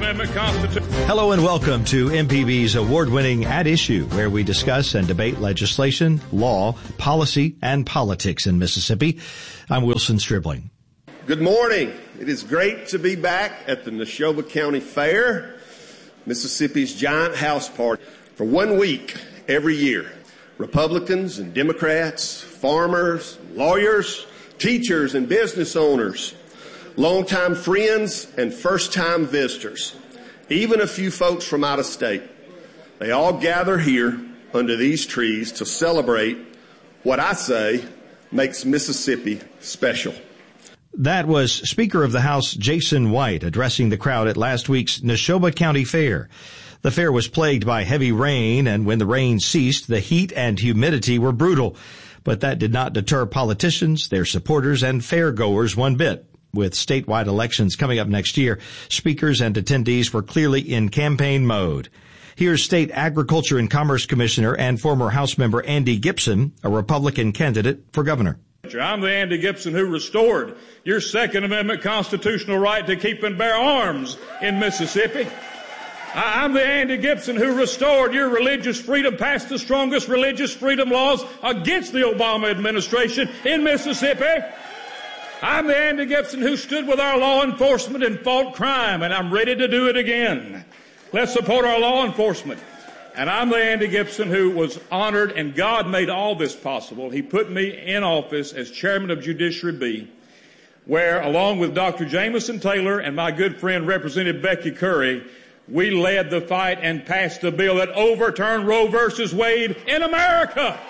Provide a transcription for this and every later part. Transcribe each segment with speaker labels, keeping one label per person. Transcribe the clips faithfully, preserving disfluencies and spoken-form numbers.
Speaker 1: Amendment Constitution.
Speaker 2: Hello and welcome to M P B's award-winning At Issue, where we discuss and debate legislation, law, policy, and politics in Mississippi. I'm Wilson Stribling.
Speaker 3: Good morning. It is great to be back at the Neshoba County Fair, Mississippi's giant house party. For one week every year, Republicans and Democrats, farmers, lawyers, teachers and business owners, longtime friends and first-time visitors, even a few folks from out of state, they all gather here under these trees to celebrate what I say makes Mississippi special.
Speaker 2: That was Speaker of the House Jason White addressing the crowd at last week's Neshoba County Fair. The fair was plagued by heavy rain, and when the rain ceased, the heat and humidity were brutal. But that did not deter politicians, their supporters, and fairgoers one bit. With statewide elections coming up next year, speakers and attendees were clearly in campaign mode. Here's State Agriculture and Commerce Commissioner and former House member Andy Gipson, a Republican candidate for governor.
Speaker 1: I'm the Andy Gipson who restored your Second Amendment constitutional right to keep and bear arms in Mississippi. I'm the Andy Gipson who restored your religious freedom, passed the strongest religious freedom laws against the Obama administration in Mississippi. I'm the Andy Gipson who stood with our law enforcement and fought crime, and I'm ready to do it again. Let's support our law enforcement. And I'm the Andy Gipson who was honored, and God made all this possible. He put me in office as chairman of Judiciary B, where, along with Doctor Jameson Taylor and my good friend Representative Becky Curry, we led the fight and passed a bill that overturned Roe versus Wade in America.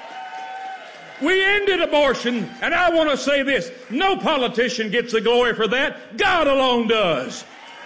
Speaker 1: We ended abortion, and I want to say this, no politician gets the glory for that. God alone does.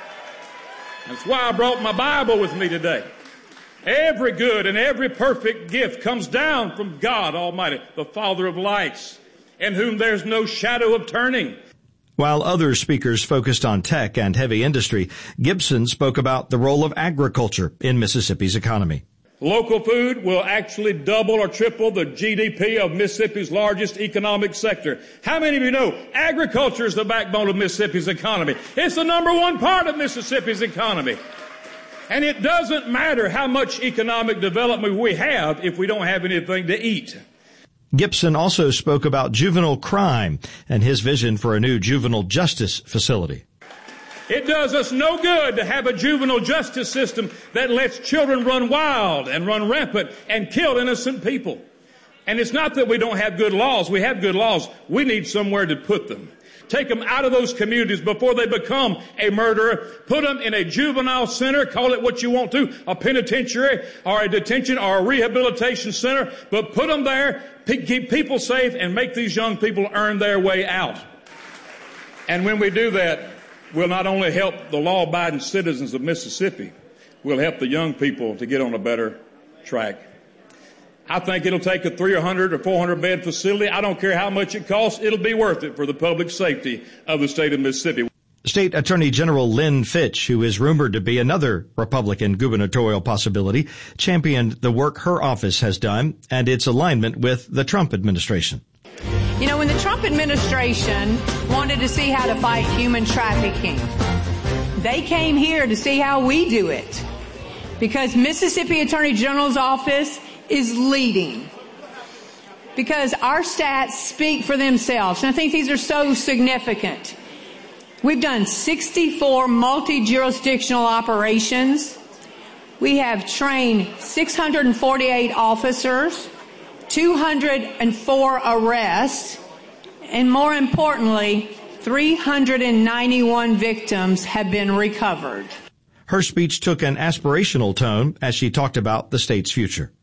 Speaker 1: That's why I brought my Bible with me today. Every good and every perfect gift comes down from God Almighty, the Father of lights, in whom there's no shadow of turning.
Speaker 2: While other speakers focused on tech and heavy industry, Gipson spoke about the role of agriculture in Mississippi's economy.
Speaker 1: Local food will actually double or triple the G D P of Mississippi's largest economic sector. How many of you know agriculture is the backbone of Mississippi's economy? It's the number one part of Mississippi's economy. And it doesn't matter how much economic development we have if we don't have anything to eat.
Speaker 2: Gipson also spoke about juvenile crime and his vision for a new juvenile justice facility.
Speaker 1: It does us no good to have a juvenile justice system that lets children run wild and run rampant and kill innocent people. And it's not that we don't have good laws. We have good laws. We need somewhere to put them. Take them out of those communities before they become a murderer. Put them in a juvenile center. Call it what you want to, a penitentiary or a detention or a rehabilitation center. But put them there, keep people safe, and make these young people earn their way out. And when we do that, we'll not only help the law-abiding citizens of Mississippi, we'll help the young people to get on a better track. I think it'll take a three hundred or four hundred bed facility. I don't care how much it costs. It'll be worth it for the public safety of the state of Mississippi.
Speaker 2: State Attorney General Lynn Fitch, who is rumored to be another Republican gubernatorial possibility, championed the work her office has done and its alignment with the Trump administration.
Speaker 4: You know, when the Trump administration wanted to see how to fight human trafficking, they came here to see how we do it. Because Mississippi Attorney General's office is leading. Because our stats speak for themselves. And I think these are so significant. We've done sixty-four multi-jurisdictional operations. We have trained six hundred forty-eight officers, two hundred four arrests, and more importantly, three hundred ninety-one victims have been recovered.
Speaker 2: Her speech took an aspirational tone as she talked about the state's future.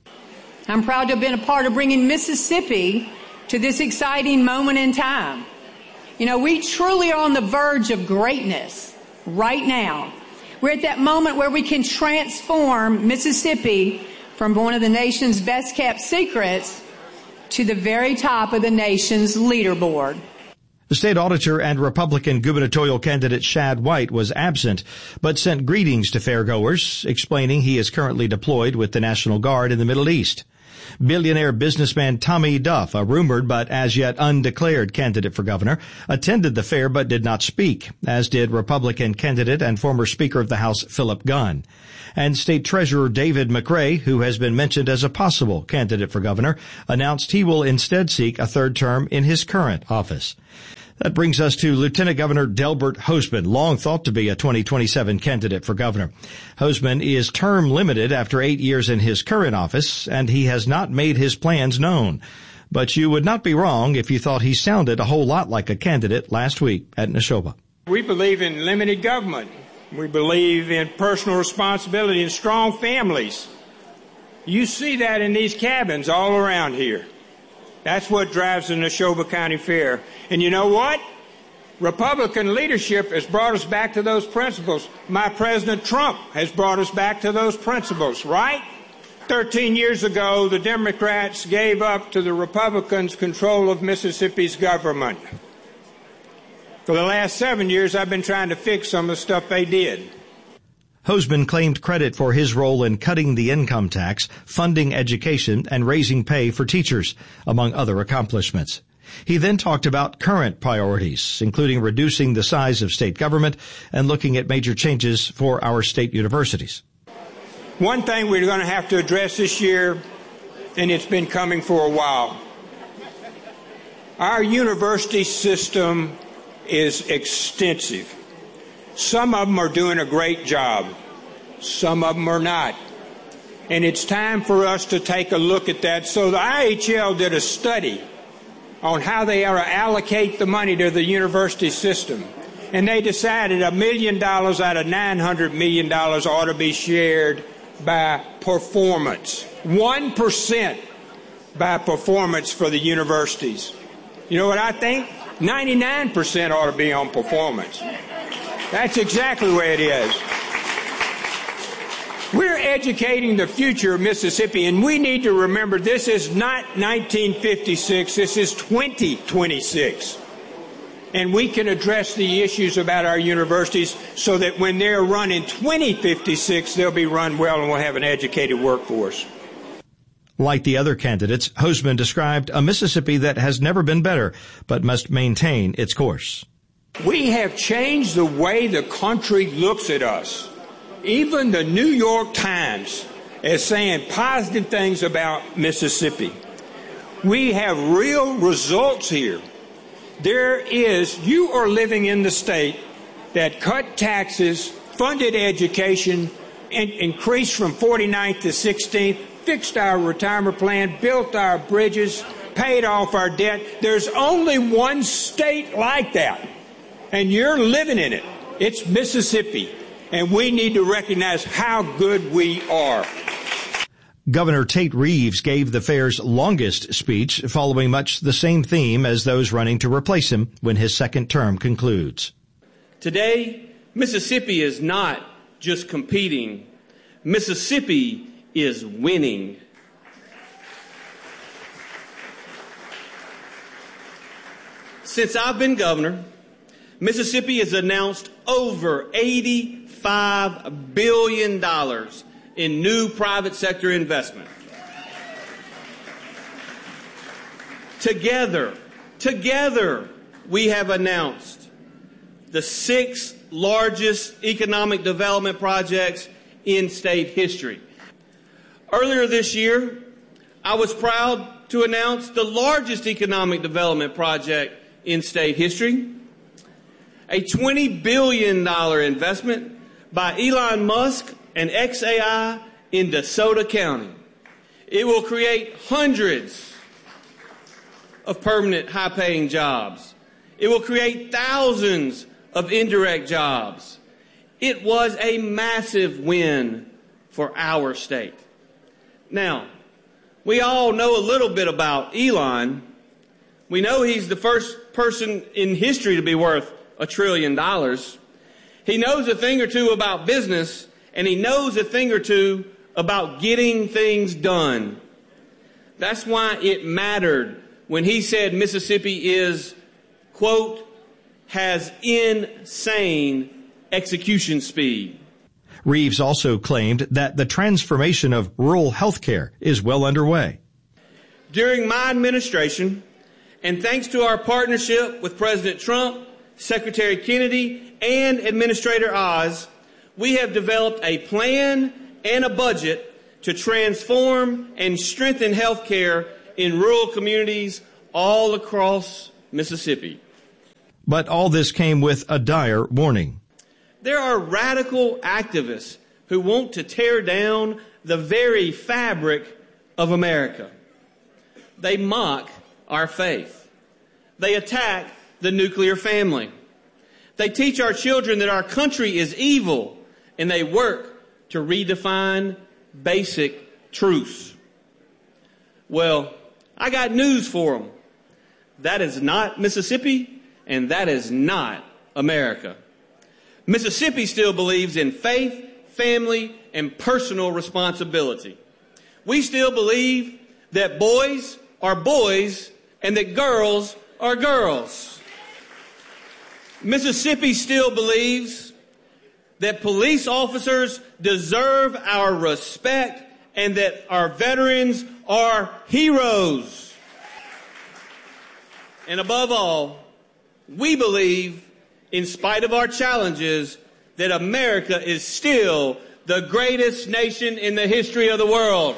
Speaker 4: I'm proud to have been a part of bringing Mississippi to this exciting moment in time. You know, we truly are on the verge of greatness right now. We're at that moment where we can transform Mississippi from one of the nation's best-kept secrets to the very top of the nation's leaderboard.
Speaker 2: The state auditor and Republican gubernatorial candidate Shad White was absent, but sent greetings to fairgoers, explaining he is currently deployed with the National Guard in the Middle East. Billionaire businessman Tommy Duff, a rumored but as yet undeclared candidate for governor, attended the fair but did not speak, as did Republican candidate and former Speaker of the House Philip Gunn. And State Treasurer David McRae, who has been mentioned as a possible candidate for governor, announced he will instead seek a third term in his current office. That brings us to Lieutenant Governor Delbert Hosemann, long thought to be a twenty twenty-seven candidate for governor. Hosemann is term limited after eight years in his current office, and he has not made his plans known. But you would not be wrong if you thought he sounded a whole lot like a candidate last week at Neshoba.
Speaker 5: We believe in limited government. We believe in personal responsibility and strong families. You see that in these cabins all around here. That's what drives the Neshoba County Fair. And you know what? Republican leadership has brought us back to those principles. My President Trump has brought us back to those principles, right? Thirteen years ago, the Democrats gave up to the Republicans control of Mississippi's government. For the last seven years, I've been trying to fix some of the stuff they did.
Speaker 2: Hosemann claimed credit for his role in cutting the income tax, funding education, and raising pay for teachers, among other accomplishments. He then talked about current priorities, including reducing the size of state government and looking at major changes for our state universities.
Speaker 5: One thing we're going to have to address this year, and it's been coming for a while, our university system is extensive. Some of them are doing a great job. Some of them are not. And it's time for us to take a look at that. So the I H L did a study on how they are to allocate the money to the university system. And they decided a million dollars out of nine hundred million dollars ought to be shared by performance. One percent by performance for the universities. You know what I think? ninety-nine percent ought to be on performance. That's exactly the way it is. We're educating the future of Mississippi, and we need to remember this is not nineteen fifty-six, this is twenty twenty-six. And we can address the issues about our universities so that when they're run in twenty fifty-six, they'll be run well and we'll have an educated workforce.
Speaker 2: Like the other candidates, Hosemann described a Mississippi that has never been better, but must maintain its course.
Speaker 5: We have changed the way the country looks at us. Even the New York Times is saying positive things about Mississippi. We have real results here. There is, you are living in the state that cut taxes, funded education, and increased from forty-ninth to sixteenth, fixed our retirement plan, built our bridges, paid off our debt. There's only one state like that. And you're living in it. It's Mississippi. And we need to recognize how good we are.
Speaker 2: Governor Tate Reeves gave the fair's longest speech, following much the same theme as those running to replace him when his second term concludes.
Speaker 6: Today, Mississippi is not just competing. Mississippi is winning. Since I've been governor, Mississippi has announced over eighty-five billion dollars in new private sector investment. Together, together, we have announced the six largest economic development projects in state history. Earlier this year, I was proud to announce the largest economic development project in state history, a twenty billion dollars investment by Elon Musk and X A I in DeSoto County. It will create hundreds of permanent high-paying jobs. It will create thousands of indirect jobs. It was a massive win for our state. Now, we all know a little bit about Elon. We know he's the first person in history to be worth a trillion dollars. He knows a thing or two about business, and he knows a thing or two about getting things done. That's why it mattered when he said Mississippi is, quote, has insane execution speed.
Speaker 2: Reeves also claimed that the transformation of rural health care is well underway.
Speaker 6: during my administration, and thanks to our partnership with President Trump, Secretary Kennedy, and Administrator Oz, we have developed a plan and a budget to transform and strengthen health care in rural communities all across Mississippi.
Speaker 2: But all this came with a dire warning.
Speaker 6: There are radical activists who want to tear down the very fabric of America. They mock our faith. They attack the nuclear family. They teach our children that our country is evil, and they work to redefine basic truths. Well, I got news for them. That is not Mississippi, and that is not America. Mississippi still believes in faith, family, and personal responsibility. We still believe that boys are boys and that girls are girls. Mississippi still believes that police officers deserve our respect and that our veterans are heroes. And above all, we believe, in spite of our challenges, that America is still the greatest nation in the history of the world.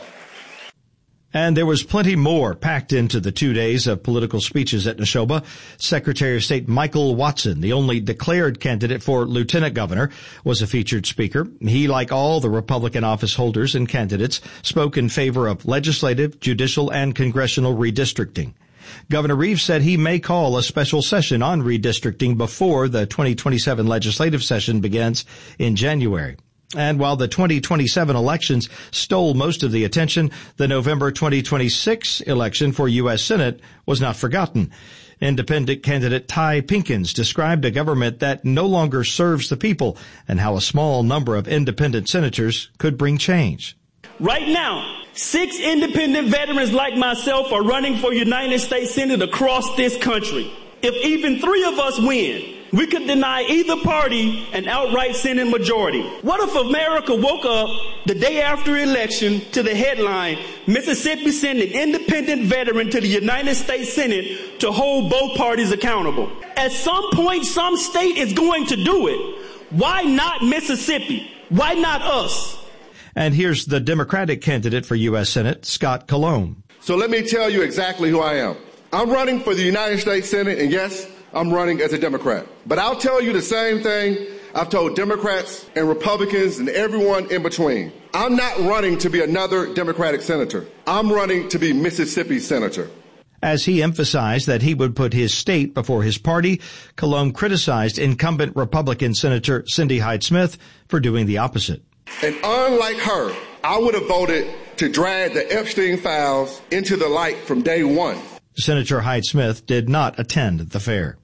Speaker 2: And there was plenty more packed into the two days of political speeches at Neshoba. Secretary of State Michael Watson, the only declared candidate for lieutenant governor, was a featured speaker. He, like all the Republican office holders and candidates, spoke in favor of legislative, judicial, and congressional redistricting. Governor Reeves said he may call a special session on redistricting before the twenty twenty-seven legislative session begins in January. And while the twenty twenty-seven elections stole most of the attention, the November twenty twenty-six election for U S Senate was not forgotten. Independent candidate Ty Pinkins described a government that no longer serves the people and how a small number of independent senators could bring change.
Speaker 7: Right now, six independent veterans like myself are running for United States Senate across this country. If even three of us win, we could deny either party an outright Senate majority. What if America woke up the day after election to the headline, Mississippi sent an independent veteran to the United States Senate to hold both parties accountable? At some point, some state is going to do it. Why not Mississippi? Why not us?
Speaker 2: And here's the Democratic candidate for U S Senate, Scott Colome.
Speaker 8: So let me tell you exactly who I am. I'm running for the United States Senate, and yes, I'm running as a Democrat. But I'll tell you the same thing I've told Democrats and Republicans and everyone in between. I'm not running to be another Democratic senator. I'm running to be Mississippi's senator.
Speaker 2: As he emphasized that he would put his state before his party, Colome criticized incumbent Republican Senator Cindy Hyde-Smith for doing the opposite.
Speaker 8: And unlike her, I would have voted to drag the Epstein files into the light from day one.
Speaker 2: Senator Hyde-Smith did not attend the fair.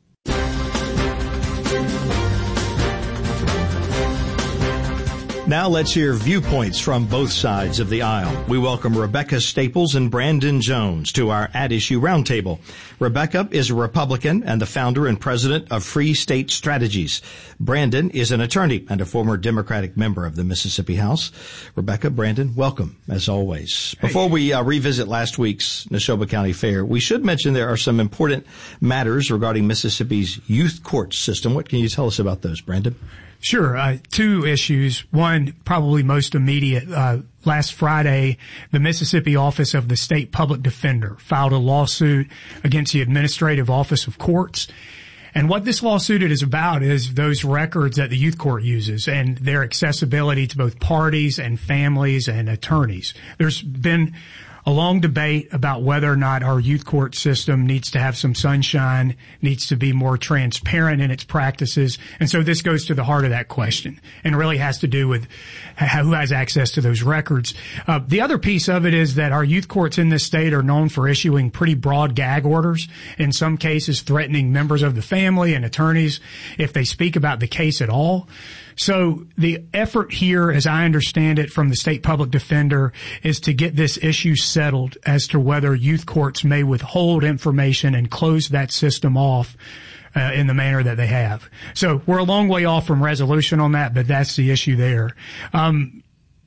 Speaker 2: Now let's hear viewpoints from both sides of the aisle. We welcome Rebecca Staples and Brandon Jones to our At Issue Roundtable. Rebecca is a Republican and the founder and president of Free State Strategies. Brandon is an attorney and a former Democratic member of the Mississippi House. Rebecca, Brandon, welcome, as always. Hey. Before we uh, revisit last week's Neshoba County Fair, we should mention there are some important matters regarding Mississippi's youth court system. What can you tell us about those, Brandon?
Speaker 9: Sure. Uh, two issues. One, probably most immediate. Uh, last Friday, the Mississippi Office of the State Public Defender filed a lawsuit against the Administrative Office of Courts. And what this lawsuit is about is those records that the youth court uses and their accessibility to both parties and families and attorneys. There's been a long debate about whether or not our youth court system needs to have some sunshine, needs to be more transparent in its practices. And so this goes to the heart of that question and really has to do with who has access to those records. Uh, the other piece of it is that our youth courts in this state are known for issuing pretty broad gag orders, in some cases threatening members of the family and attorneys if they speak about the case at all. So the effort here, as I understand it from the state public defender, is to get this issue settled as to whether youth courts may withhold information and close that system off uh, in the manner that they have. So we're a long way off from resolution on that, but that's the issue there. Um,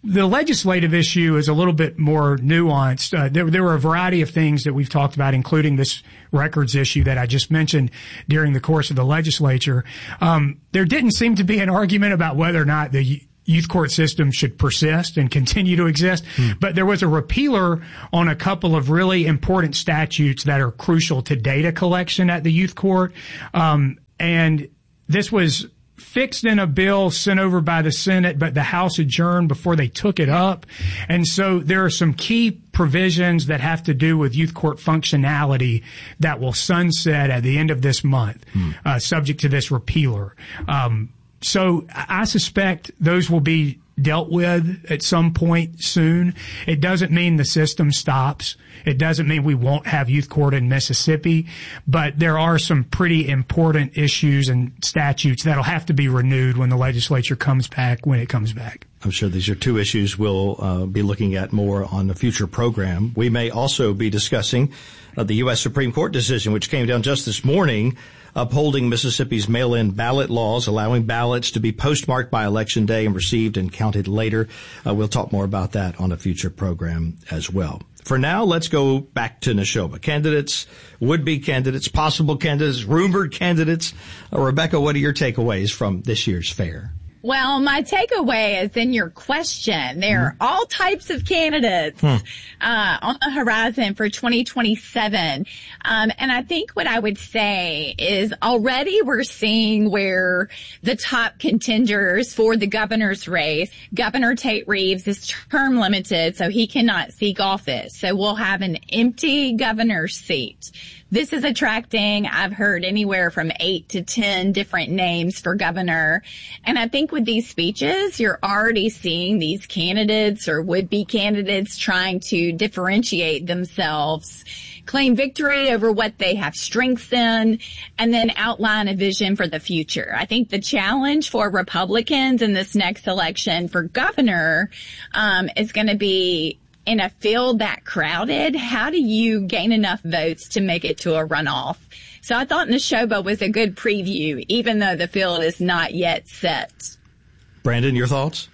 Speaker 9: The legislative issue is a little bit more nuanced. Uh, there, there were a variety of things that we've talked about, including this records issue that I just mentioned during the course of the legislature. Um, there didn't seem to be an argument about whether or not the youth court system should persist and continue to exist. Hmm. But there was a repealer on a couple of really important statutes that are crucial to data collection at the youth court. Um, and this was fixed in a bill sent over by the Senate, but the House adjourned before they took it up. And so there are some key provisions that have to do with youth court functionality that will sunset at the end of this month, hmm. uh, subject to this repealer. Um, so I suspect those will be dealt with at some point soon. It doesn't mean the system stops. It doesn't mean we won't have youth court in Mississippi, but there are some pretty important issues and statutes that'll have to be renewed when the legislature comes back, when it comes back.
Speaker 2: I'm sure these are two issues we'll uh, be looking at more on a future program. We may also be discussing uh, the U S Supreme Court decision, which came down just this morning, upholding Mississippi's mail-in ballot laws, allowing ballots to be postmarked by Election Day and received and counted later. Uh, we'll talk more about that on a future program as well. For now, let's go back to Neshoba. Candidates, would-be candidates, possible candidates, rumored candidates. Uh, Rebecca, what are your takeaways from this year's fair?
Speaker 10: Well, my takeaway is in your question. There are all types of candidates hmm. uh, on the horizon for twenty twenty-seven. Um, and I think what I would say is already we're seeing where the top contenders for the governor's race, Governor Tate Reeves is term limited, so he cannot seek office. So we'll have an empty governor's seat. This is attracting, I've heard, anywhere from eight to ten different names for governor. And I think with these speeches, you're already seeing these candidates or would-be candidates trying to differentiate themselves, claim victory over what they have strengths in, and then outline a vision for the future. I think the challenge for Republicans in this next election for governor um, is going to be, in a field that crowded, how do you gain enough votes to make it to a runoff? So I thought Neshoba was a good preview, even though the field is not yet set.
Speaker 2: Brandon, your thoughts?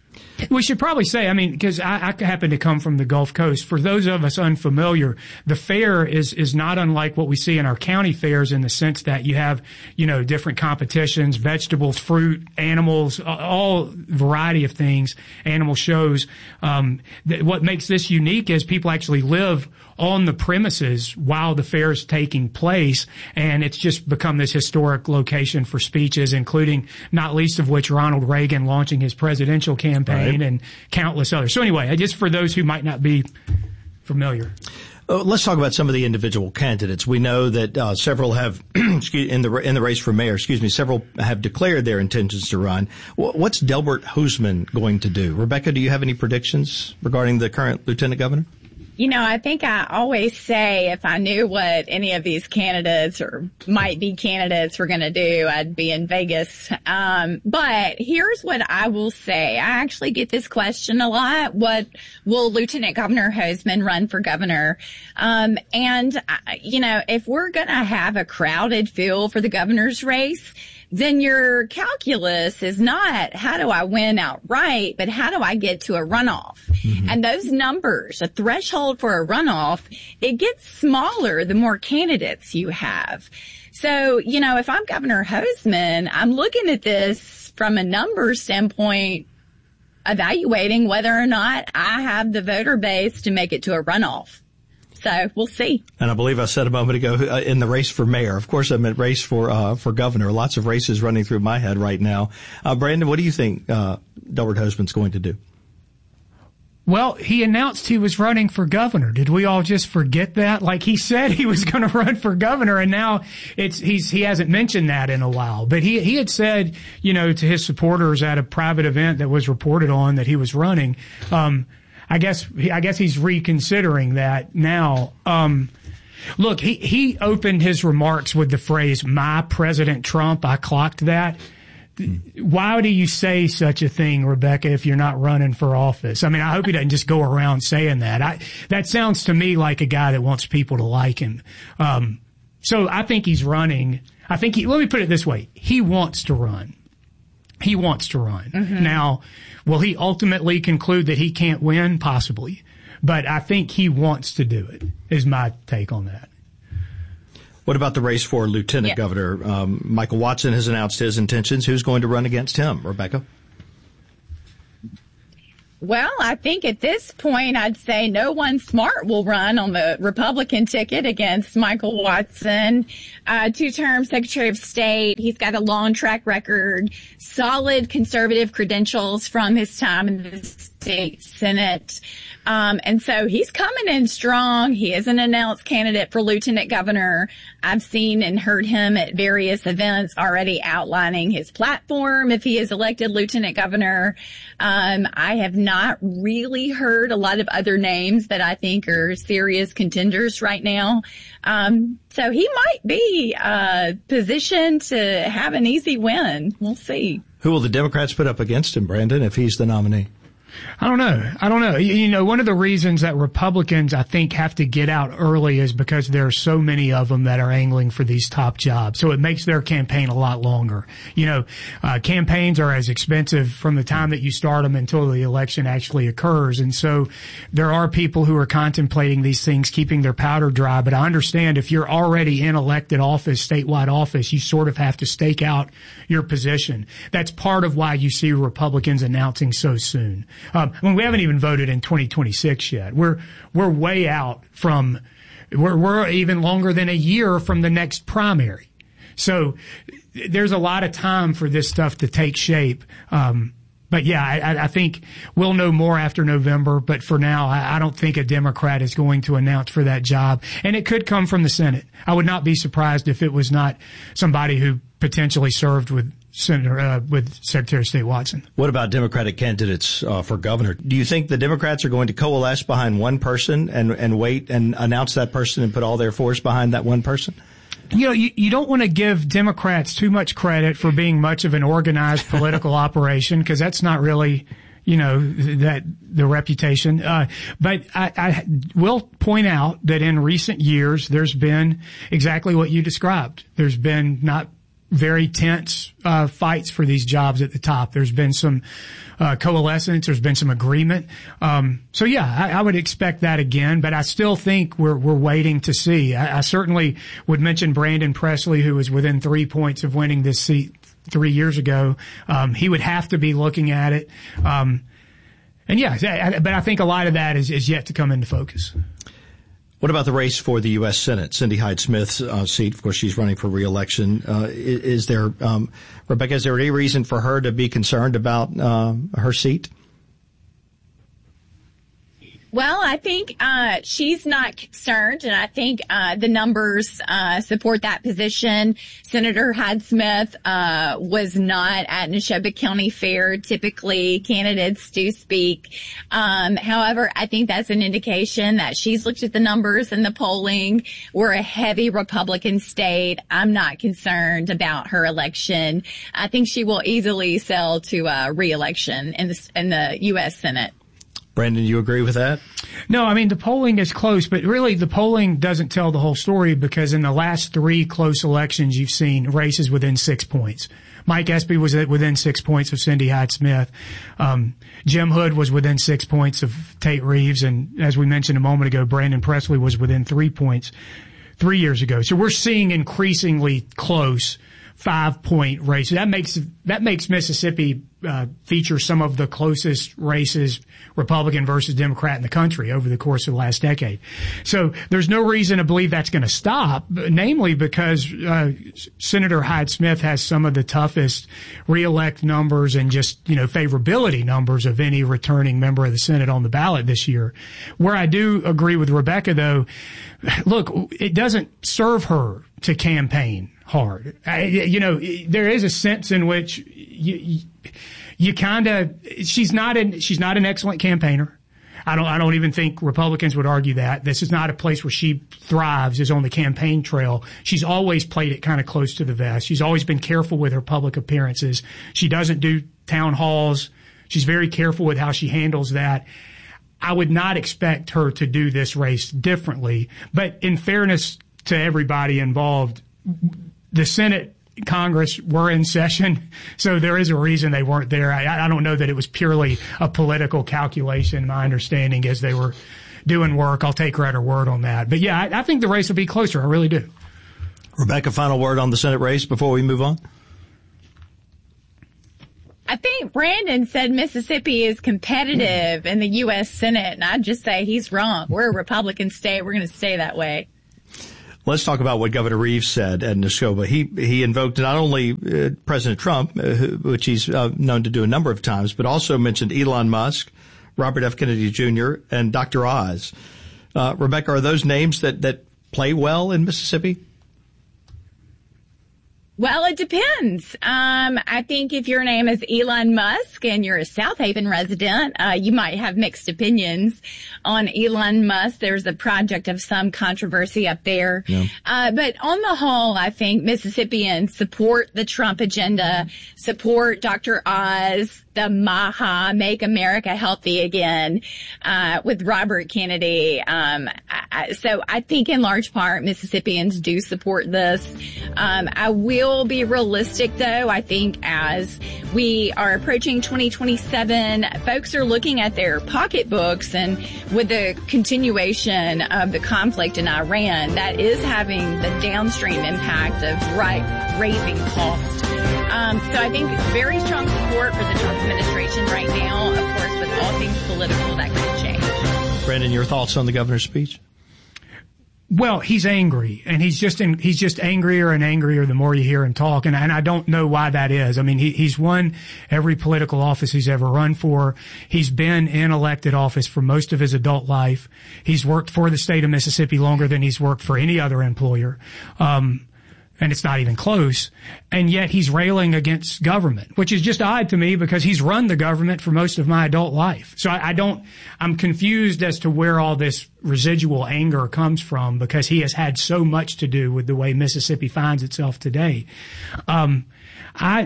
Speaker 9: We should probably say, I mean, because I, I happen to come from the Gulf Coast. For those of us unfamiliar, the fair is is not unlike what we see in our county fairs in the sense that you have, you know, different competitions, vegetables, fruit, animals, all variety of things, animal shows. Um, th- what makes this unique is people actually live on the premises while the fair is taking place, and it's just become this historic location for speeches, including not least of which Ronald Reagan launching his presidential campaign. Right. And countless others. So anyway, just for those who might not be familiar.
Speaker 2: Uh, let's talk about some of the individual candidates. We know that uh, several have, in the in the race for mayor, excuse me, several have declared their intentions to run. What's Delbert Hosemann going to do? Rebecca, do you have any predictions regarding the current lieutenant governor?
Speaker 10: You know, I think I always say if I knew what any of these candidates or might be candidates were going to do, I'd be in Vegas. Um, but here's what I will say. I actually get this question a lot. What will Lieutenant Governor Hosemann run for governor? Um, and, you know, if we're going to have a crowded field for the governor's race, then your calculus is not how do I win outright, but how do I get to a runoff? Mm-hmm. And those numbers, a threshold for a runoff, it gets smaller the more candidates you have. So, you know, if I'm Governor Hosemann, I'm looking at this from a numbers standpoint, evaluating whether or not I have the voter base to make it to a runoff. So we'll see.
Speaker 2: And I believe I said a moment ago uh, in the race for mayor. Of course, I meant race for uh, for governor. Lots of races running through my head right now. Uh, Brandon, what do you think uh, Delbert Hosemann's going to do?
Speaker 9: Well, he announced he was running for governor. Did we all just forget that? Like he said he was going to run for governor, and now it's he's he hasn't mentioned that in a while. But he he had said, you know, to his supporters at a private event that was reported on that he was running. Um, I guess I guess he's reconsidering that now. Um, look, he he opened his remarks with the phrase "My President Trump." I clocked that. Why do you say such a thing, Rebecca, if you're not running for office? I mean, I hope he doesn't just go around saying that. I, that sounds to me like a guy that wants people to like him. Um, so I think he's running. I think he, let me put it this way. He wants to run. he wants to run.
Speaker 10: Mm-hmm.
Speaker 9: Now, will he ultimately conclude that he can't win? Possibly. But I think he wants to do it, is my take on that.
Speaker 2: What about the race for lieutenant
Speaker 10: yeah.
Speaker 2: governor? Um, Michael Watson has announced his intentions. Who's going to run against him? Rebecca?
Speaker 10: Well, I think at this point, I'd say no one smart will run on the Republican ticket against Michael Watson, uh, two-term Secretary of State. He's got a long track record, solid conservative credentials from his time in the state Senate. Um, and so he's coming in strong. He is an announced candidate for lieutenant governor. I've seen and heard him at various events already outlining his platform if he is elected lieutenant governor. Um, I have not really heard a lot of other names that I think are serious contenders right now. Um, so he might be, uh, positioned to have an easy win. We'll see.
Speaker 2: Who will the Democrats put up against him, Brandon, if he's the nominee?
Speaker 9: I don't know. I don't know. You know, one of the reasons that Republicans, I think, have to get out early is because there are so many of them that are angling for these top jobs. So it makes their campaign a lot longer. You know, uh, campaigns are as expensive from the time that you start them until the election actually occurs. And so there are people who are contemplating these things, keeping their powder dry. But I understand if you're already in elected office, statewide office, you sort of have to stake out your position. That's part of why you see Republicans announcing so soon. Um, I mean, we haven't even voted in twenty twenty-six yet. We're we're way out from. We're we're even longer than a year from the next primary. So there's a lot of time for this stuff to take shape. Um, but yeah, I, I think we'll know more after November. But for now, I, I don't think a Democrat is going to announce for that job, and it could come from the Senate. I would not be surprised if it was not somebody who potentially served with Senator uh, with Secretary of State Watson.
Speaker 2: What about Democratic candidates uh, for governor? Do you think the Democrats are going to coalesce behind one person and, and wait and announce that person and put all their force behind that one person?
Speaker 9: You know, you, you don't want to give Democrats too much credit for being much of an organized political operation, because that's not really, you know, that the reputation. Uh, but I, I will point out that in recent years, there's been exactly what you described. There's been not very tense uh fights for these jobs at the top. There's been some uh coalescence. There's been some agreement. Um So yeah, I, I would expect that again, but I still think we're we're waiting to see. I, I certainly would mention Brandon Presley, who was within three points of winning this seat three years ago. Um He would have to be looking at it. Um And yeah, I, but I think a lot of that is, is yet to come into focus.
Speaker 2: What about the race for the U S Senate? Cindy Hyde-Smith's uh, seat, of course, she's running for re-election. Uh, is, is there, um, Rebecca, is there any reason for her to be concerned about uh, her seat?
Speaker 10: Well, I think uh she's not concerned, and I think uh the numbers uh support that position. Senator Hyde-Smith uh was not at Neshoba County Fair. Typically, candidates do speak. Um However, I think that's an indication that she's looked at the numbers and the polling. We're a heavy Republican state. I'm not concerned about her election. I think she will easily sell to uh re-election in the in the U S Senate.
Speaker 2: Brandon, you agree with that?
Speaker 9: No, I mean, the polling is close, but really the polling doesn't tell the whole story, because in the last three close elections, you've seen races within six points. Mike Espy was within six points of Cindy Hyde-Smith. Um, Jim Hood was within six points of Tate Reeves. And as we mentioned a moment ago, Brandon Presley was within three points three years ago. So we're seeing increasingly close five-point races. That makes that makes Mississippi uh, feature some of the closest races, Republican versus Democrat, in the country over the course of the last decade. So there's no reason to believe that's going to stop, namely because uh, Senator Hyde-Smith has some of the toughest reelect numbers and just, you know, favorability numbers of any returning member of the Senate on the ballot this year. Where I do agree with Rebecca, though, look, it doesn't serve her to campaign hard. I, you know, there is a sense in which you, you, you kind of, she's not an, she's not an excellent campaigner. I don't, I don't even think Republicans would argue that. This is not a place where she thrives, is on the campaign trail. She's always played it kind of close to the vest. She's always been careful with her public appearances. She doesn't do town halls. She's very careful with how she handles that. I would not expect her to do this race differently. But in fairness to everybody involved, the Senate Congress were in session, so there is a reason they weren't there. I, I don't know that it was purely a political calculation. My understanding is they were doing work. I'll take her at her word on that. But yeah, I, I think the race will be closer. I really do.
Speaker 2: Rebecca, final word on the Senate race before we move on?
Speaker 10: I think Brandon said Mississippi is competitive in the U S Senate, and I'd just say he's wrong. We're a Republican state. We're going to stay that way.
Speaker 2: Let's talk about what Governor Reeves said at Neshoba. He he invoked not only uh, President Trump, uh, which he's uh, known to do a number of times, but also mentioned Elon Musk, Robert F. Kennedy Junior, and Doctor Oz. Uh, Rebecca, are those names that, that play well in Mississippi?
Speaker 10: Well, it depends. Um, I think if your name is Elon Musk and you're a South Haven resident, uh, you might have mixed opinions on Elon Musk. There's a project of some controversy up there. Yeah. Uh, but on the whole, I think Mississippians support the Trump agenda, support Doctor Oz, the MAHA, Make America Healthy Again, uh, with Robert Kennedy. Um, I, so I think in large part Mississippians do support this. Um, I will be realistic though. I think as we are approaching twenty twenty-seven, folks are looking at their pocketbooks, and with the continuation of the conflict in Iran, that is having the downstream impact of right, raising costs. Um, so I think very strong support for the Trump administration right now. Of course, with all things political, that could change.
Speaker 2: Brandon, your thoughts on the governor's speech?
Speaker 9: Well, he's angry, and he's just in, he's just angrier and angrier the more you hear him talk, and, and I don't know why that is. I mean, he, he's won every political office he's ever run for. He's been in elected office for most of his adult life. He's worked for the state of Mississippi longer than he's worked for any other employer. Um, and it's not even close. And yet he's railing against government, which is just odd to me because he's run the government for most of my adult life. So I, I don't, I'm confused as to where all this residual anger comes from, because he has had so much to do with the way Mississippi finds itself today. Um, I,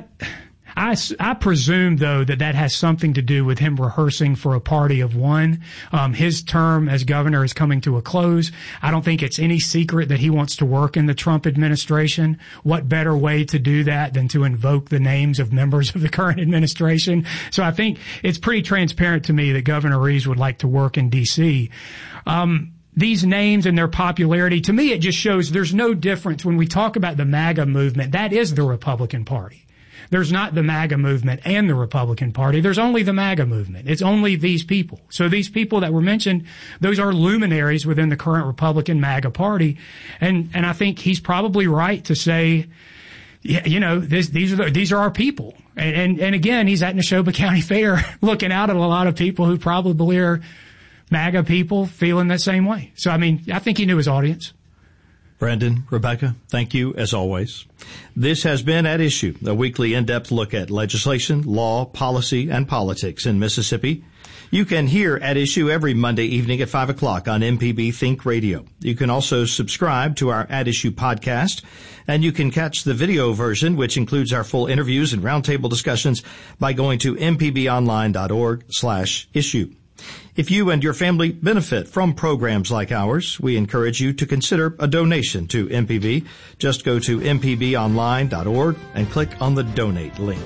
Speaker 9: I, I presume, though, that that has something to do with him rehearsing for a party of one. Um, his term as governor is coming to a close. I don't think it's any secret that he wants to work in the Trump administration. What better way to do that than to invoke the names of members of the current administration? So I think it's pretty transparent to me that Governor Reeves would like to work in D C Um, these names and their popularity, to me, it just shows there's no difference when we talk about the MAGA movement. That is the Republican Party. There's not the MAGA movement and the Republican Party. There's only the MAGA movement. It's only these people. So these people that were mentioned, those are luminaries within the current Republican MAGA Party. And, and I think he's probably right to say, yeah, you know, this, these are the, these are our people. And, and, and again, he's at Neshoba County Fair looking out at a lot of people who probably are MAGA people feeling that same way. So, I mean, I think he knew his audience.
Speaker 2: Brandon, Rebecca, thank you as always. This has been At Issue, a weekly in-depth look at legislation, law, policy, and politics in Mississippi. You can hear At Issue every Monday evening at five o'clock on M P B Think Radio. You can also subscribe to our At Issue podcast, and you can catch the video version, which includes our full interviews and roundtable discussions, by going to mpbonline.org slash issue. If you and your family benefit from programs like ours, we encourage you to consider a donation to M P B. Just go to m p b online dot org and click on the donate link.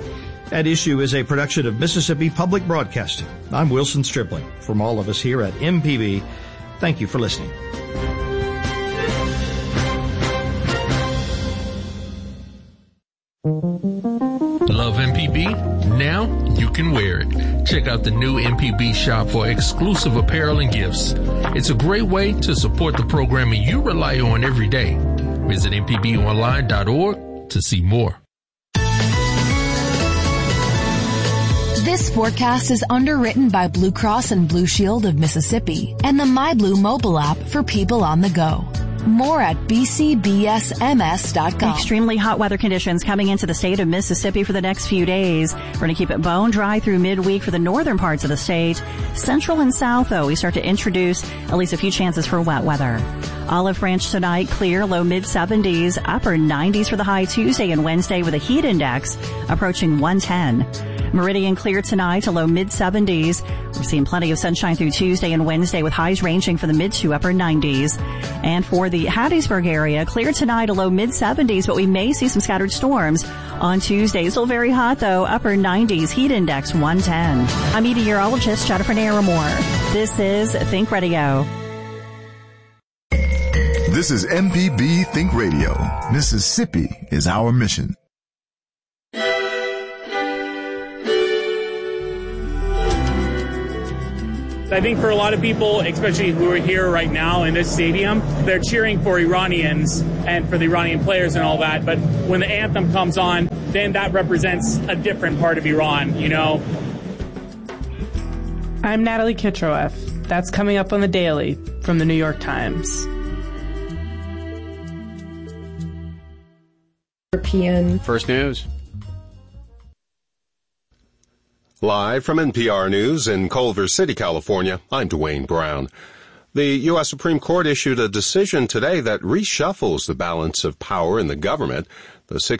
Speaker 2: At Issue is a production of Mississippi Public Broadcasting. I'm Wilson Stripling. From all of us here at M P B, thank you for listening.
Speaker 11: Love M P B? Now you can wear it. Check out the new M P B shop for exclusive apparel and gifts. It's a great way to support the programming you rely on every day. Visit m p b online dot org to see more.
Speaker 12: This forecast is underwritten by Blue Cross and Blue Shield of Mississippi and the MyBlue mobile app for people on the go. More at b c b s m s dot com.
Speaker 13: Extremely hot weather conditions coming into the state of Mississippi for the next few days. We're going to keep it bone dry through midweek for the northern parts of the state. Central and south, though, we start to introduce at least a few chances for wet weather. Olive Branch tonight, clear, low mid seventies, upper nineties for the high Tuesday and Wednesday with a heat index approaching one ten. Meridian clear tonight, a low mid seventies. We're seeing plenty of sunshine through Tuesday and Wednesday with highs ranging from the mid to upper nineties. And for the Hattiesburg area, clear tonight, a low mid seventies, but we may see some scattered storms on Tuesday. Still very hot though, upper nineties, heat index one ten. I'm meteorologist Jennifer Naramore. This is Think Radio.
Speaker 14: This is M P B Think Radio. Mississippi is our mission.
Speaker 15: I think for a lot of people, especially who are here right now in this stadium, they're cheering for Iranians and for the Iranian players and all that. But when the anthem comes on, then that represents a different part of Iran, you know.
Speaker 16: I'm Natalie Kitroeff. That's coming up on the Daily from the New York Times.
Speaker 17: European.
Speaker 18: First News.
Speaker 19: Live from N P R News in Culver City, California, I'm Dwayne Brown. The U S Supreme Court issued a decision today that reshuffles the balance of power in the government. The